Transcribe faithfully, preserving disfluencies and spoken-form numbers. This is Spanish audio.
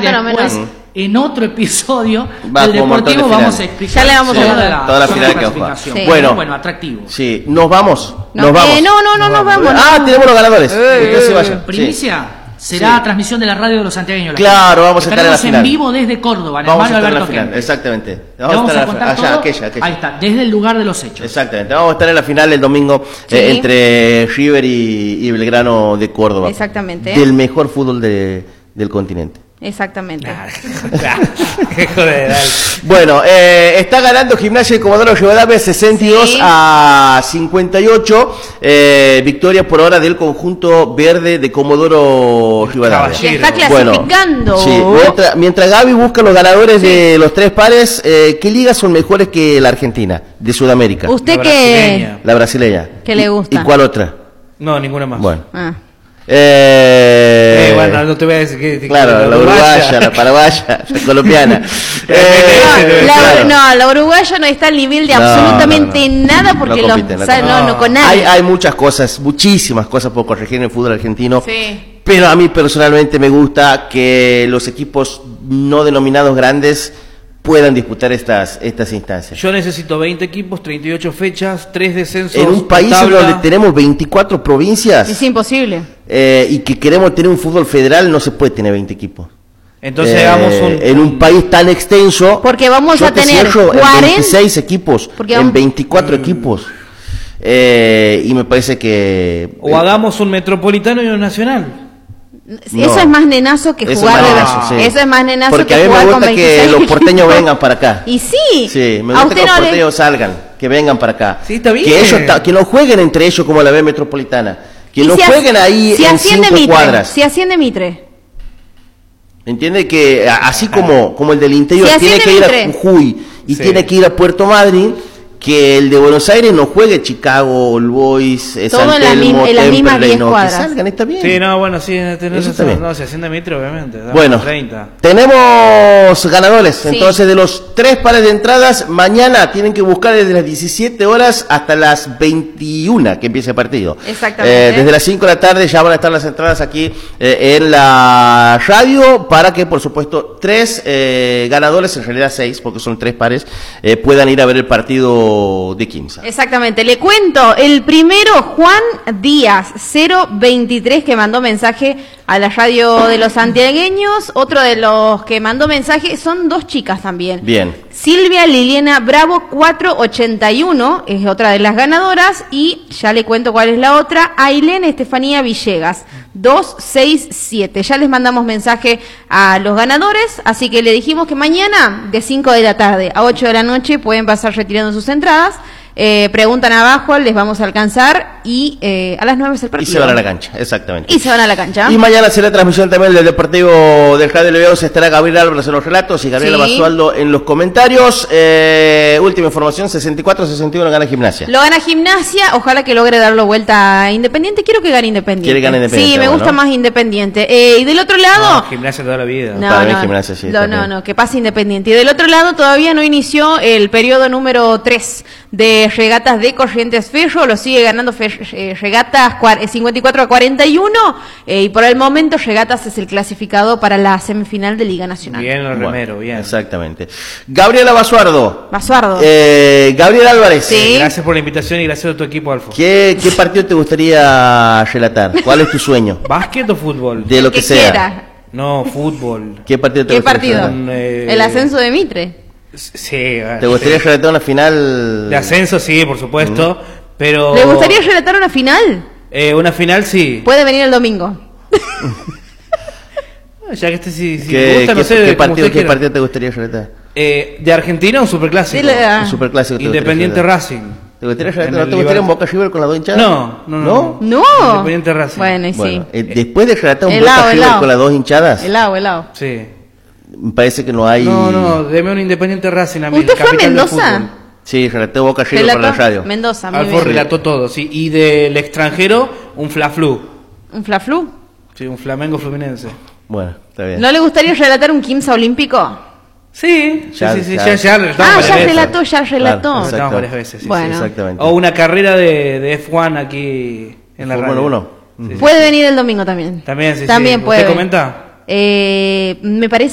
después, menos. en otro episodio Va, del como Deportivo montón de vamos a finales. explicar Ya le vamos a toda contar. la, Toda la toda final la que juega. clasificación. Sí. Bueno. bueno, atractivo. Sí, nos vamos. No, nos vamos. eh, no, no, no, nos vamos. Ah, no. tenemos los ganadores. Eh, Ustedes se eh, vayan. Primicia. Será Sí. transmisión de la radio de los santiagueños. La Claro, final. vamos a estar en la Estaremos final. en vivo desde Córdoba, en el Vamos a Mario estar en la Alberto final, Kempes. exactamente. Te vamos estar a en la contar final. Allá, todo. aquella, aquella. Ahí está, desde el lugar de los hechos. Exactamente. Vamos a estar en la final el domingo Sí. eh, entre River y, y Belgrano de Córdoba. Exactamente. Del mejor fútbol de, del continente. Exactamente. Qué joder, dale. Bueno, eh, está ganando Gimnasia de Comodoro Rivadavia sesenta y dos Sí. a cincuenta y ocho. Eh, victoria por ahora del conjunto verde de Comodoro Rivadavia. Que está Bueno, clasificando. sí, mientras, mientras Gaby busca los ganadores Sí. de los tres pares, eh, ¿qué ligas son mejores que la Argentina, de Sudamérica? ¿Usted La qué? brasileña. La brasileña. ¿Qué le ¿Y- gusta? ¿Y cuál otra? No, ninguna más. Bueno. Ah. Eh, Eh, bueno, no te voy a decir que... que- Claro, que la uruguaya, la paraguaya, la colombiana. Eh, No, la, claro. no, la uruguaya no está al nivel de No, absolutamente no, no. nada porque No los, compiten, no o sea, no, compiten. no con Hay, nadie. hay muchas cosas, muchísimas cosas por corregir en el fútbol argentino. Sí. Pero a mí personalmente me gusta que los equipos no denominados grandes puedan disputar estas, estas instancias. Yo necesito veinte equipos, treinta y ocho fechas, tres descensos. En un país tabla. donde tenemos veinticuatro provincias Es imposible. eh, y que queremos tener un fútbol federal, no se puede tener veinte equipos. Entonces Eh, hagamos un... en un país tan extenso, Porque vamos yo a te tener cierro en cuarenta veintiséis equipos, Porque en vamos- veinticuatro equipos. Eh, y me parece que... O hagamos un metropolitano y un nacional. No. Eso es más nenazo que Eso jugar es más de nenazo, verdad. sí. Eso es más nenazo Porque que a mí me jugar con gusta que veintiséis los porteños equipos. vengan para acá. Y sí. Sí, me a gusta usted que los no le- porteños salgan, que vengan para acá. Sí, está bien. Que ellos ta- que no jueguen entre ellos como la B Metropolitana. Que Y no si as- jueguen ahí si en asciende cinco Mitre, cuadras. Si asciende Mitre. ¿Entiende? Que a- así como, como el del interior Si tiene asciende que ir a Mitre. Jujuy y Sí. tiene que ir a Puerto Madryn, que el de Buenos Aires no juegue Chicago, All Boys, eh, Todo San en la Telmo, mi- en las mismas Temperley, diez no, que cuadras. salgan, está bien. Sí, no, bueno, sí, tenés Eso está razón. bien. No, si asciende Mitre, obviamente. damos Bueno, treinta. tenemos ganadores. Sí. Entonces, de los tres pares de entradas, mañana tienen que buscar desde las diecisiete horas hasta las veintiuna que empiece el partido. Exactamente. Eh, desde las cinco de la tarde ya van a estar las entradas aquí eh, en la radio para que, por supuesto, tres eh, ganadores, en realidad seis, porque son tres pares, eh, puedan ir a ver el partido de Quimsa. Exactamente, le cuento, el primero, Juan Díaz, cero veintitrés, que mandó mensaje a la radio de los santiagueños. Otro de los que mandó mensaje, son dos chicas también. Bien. Silvia Liliana Bravo, cuatrocientos ochenta y uno, es otra de las ganadoras. Y ya le cuento cuál es la otra, Ailén Estefanía Villegas, doscientos sesenta y siete. Ya les mandamos mensaje a los ganadores, así que le dijimos que mañana, de cinco de la tarde a ocho de la noche, pueden pasar retirando sus entradas. Eh, preguntan abajo, les vamos a alcanzar y eh, a las nueve es el Y partido. se van a la cancha, exactamente. Y se van a la cancha. Y mañana será transmisión también del Deportivo del Radio Leveos. Estará Gabriel Álvarez en los relatos y Gabriela Sí. Basualdo en los comentarios. Eh, última información, sesenta y cuatro a sesenta y uno gana Gimnasia. Lo gana Gimnasia, ojalá que logre darlo vuelta a Independiente. Quiero que gane Independiente. Quiere que gane Independiente, Sí, me bueno. gusta más Independiente. Eh, y del otro lado... No, gimnasia toda la vida. No, Para mí no, Gimnasia sí, no, también. no, no, que pase Independiente. Y del otro lado todavía no inició el periodo número tres de regatas de Corrientes Ferro, lo sigue ganando Fer- eh, Regatas cua- cincuenta y cuatro a cuarenta y uno, eh, y por el momento Regatas es el clasificado para la semifinal de Liga Nacional. Bien, el Bueno, remero, bien. Exactamente. Gabriela Basuardo. Basuardo. Eh, Gabriel Álvarez. Sí. Gracias por la invitación y gracias a tu equipo, Alfo. ¿Qué, ¿Qué partido te gustaría relatar? ¿Cuál es tu sueño? ¿Básquet o fútbol? De lo que, que sea. quiera. No, fútbol. ¿Qué partido te ¿Qué gustaría partido? relatar? Un, eh, El ascenso de Mitre. Sí, bueno, ¿Te gustaría relatar una final? de ascenso sí, por supuesto, pero... ¿Le gustaría relatar una final? Eh, una final sí. Puede venir el domingo. Ya que este si, si ¿Qué, me gusta, qué- no sé, qué como partido, usted ¿Qué quiera. partido te gustaría relatar? Eh, ¿De Argentina o Superclásico? Dile a- Un superclásico. te gustaría Independiente relatar. Racing. ¿Te gustaría relatar? En ¿No el te gustaría un Libertad- Boca River con las dos hinchadas? No, no, no. No. Independiente Racing. Bueno, y Bueno, sí. eh, después de relatar un Helado, Boca River helado. con las dos hinchadas, Helado, helado. Sí. me parece que no hay... No, no, deme un Independiente Racing a mí. ¿Usted el fue a capital del Mendoza? fútbol. Sí, relaté Boca River para la Relató radio. Mendoza, muy Alfo bien. relató todo, sí. Y del extranjero, un Fla-Flu. ¿Un Fla-Flu? Sí, un Flamengo Fluminense. Bueno, está bien. ¿No le gustaría relatar un Quimsa Olímpico? Sí, Ya, sí, sí, sí, ya. ya, ya, relatamos Ah, varias ya veces. relató, ya relató. Claro, Relatamos exacto. varias veces, sí, Bueno. sí. Exactamente. O una carrera de, de F uno aquí en la Fórmula radio. uno. Sí, sí. Puede venir el domingo también. También, sí, También sí. puede. ¿Usted comenta? Eh, me parece